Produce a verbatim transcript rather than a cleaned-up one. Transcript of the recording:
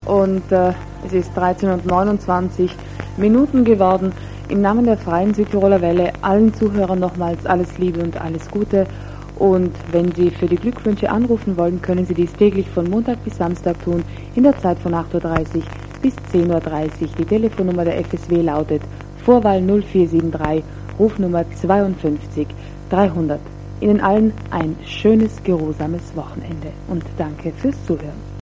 und äh, es ist dreizehn Uhr neunundzwanzig Minuten geworden. Im Namen der Freien Südtiroler Welle allen Zuhörern nochmals alles Liebe und alles Gute. Und wenn Sie für die Glückwünsche anrufen wollen, können Sie dies täglich von Montag bis Samstag tun, in der Zeit von acht Uhr dreißig bis zehn Uhr dreißig. Die Telefonnummer der F S W lautet Vorwahl null vier sieben drei, Rufnummer zweiundfünfzig dreihundert. Ihnen allen ein schönes, geruhsames Wochenende und danke fürs Zuhören.